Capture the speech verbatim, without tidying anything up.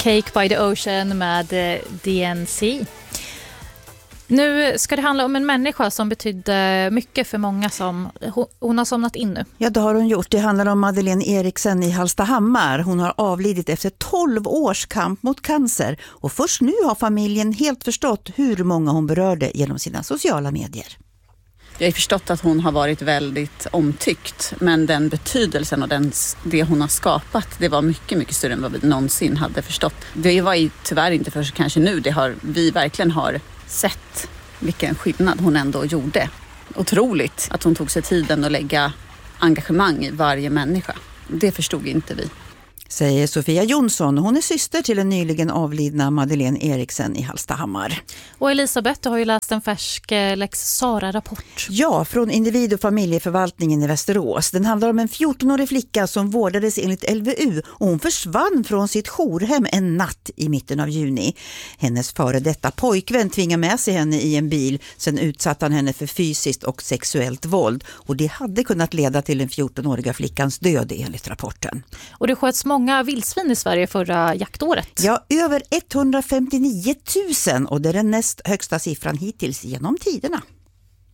Cake by the Ocean med D N C. Nu ska det handla om en människa som betydde mycket för många. Som hon har somnat in nu. Ja, det har hon gjort. Det handlar om Madeleine Eriksson i Hallstahammar. Hon har avlidit efter tolv års kamp mot cancer. Och först nu har familjen helt förstått hur många hon berörde genom sina sociala medier. Jag har förstått att hon har varit väldigt omtyckt, men den betydelsen och den, det hon har skapat, det var mycket, mycket större än vad vi någonsin hade förstått. Det var ju tyvärr inte först kanske nu, det har, vi verkligen har sett vilken skillnad hon ändå gjorde. Otroligt att hon tog sig tiden att lägga engagemang i varje människa. Det förstod inte vi. Säger Sofia Jonsson. Hon är syster till den nyligen avlidna Madeleine Eriksson i Hallstahammar. Och Elisabeth, du har ju läst en färsk Lex Sarah-rapport. Ja, från individ- och familjeförvaltningen i Västerås. Den handlar om en fjortonårig flicka som vårdades enligt L V U och hon försvann från sitt jourhem en natt i mitten av juni. Hennes före detta pojkvän tvingade med sig henne i en bil. Sen utsatte han henne för fysiskt och sexuellt våld. Och det hade kunnat leda till den fjortonåriga flickans död enligt rapporten. Och det sköts många vildsvin i Sverige förra jaktåret. Ja, över etthundrafemtionio tusen och det är den näst högsta siffran hittills genom tiderna.